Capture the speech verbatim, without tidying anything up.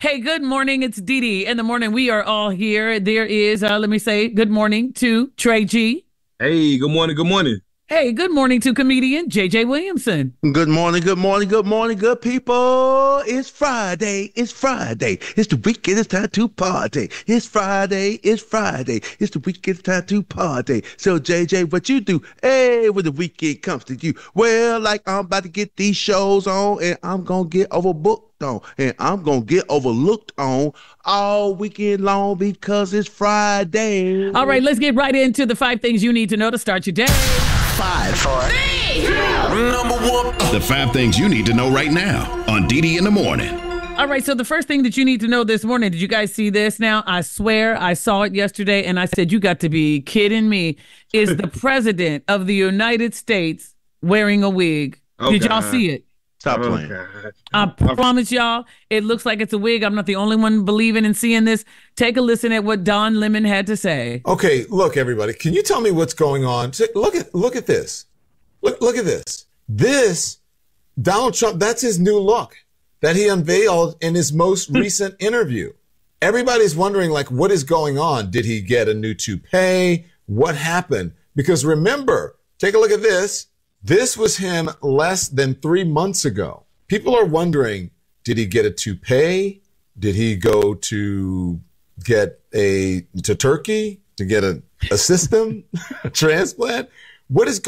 Hey, good morning. It's Dee Dee. In the morning, we are all here. There is, uh, let me say good morning to Trey G. Hey, good morning, good morning. Hey, good morning to comedian J J Williamson. Good morning, good morning, good morning, good people. It's Friday, it's Friday. It's the weekend, it's time to party. It's Friday, it's Friday. It's the weekend, it's time to party. So, J J, what you do, hey, when the weekend comes to you? Well, like I'm about to get these shows on and I'm going to get overbooked on and I'm going to get overlooked on all weekend long because it's Friday. All right, let's get right into the five things you need to know to start your day. Five, four, three, two, Number one. The five things you need to know right now on Dee Dee in the Morning. All right, so the first thing that you need to know this morning, did you guys see this now? I swear I saw it yesterday and I said, you got to be kidding me, is the president of the United States wearing a wig. Oh, did y'all God. see it? Stop Oh, playing. God. I promise y'all, it looks like it's a wig. I'm not the only one believing and seeing this. Take a listen at what Don Lemon had to say. Okay, look, everybody. Can you tell me what's going on? T- Look at look at this. Look look at this. This Donald Trump. That's his new look that he unveiled in his most recent interview. Everybody's wondering, like, what is going on? Did he get a new toupee? What happened? Because remember, take a look at this. This was him less than three months ago. People are wondering, did he get a toupee? Did he go to get a to Turkey to get a, a system, a transplant? What is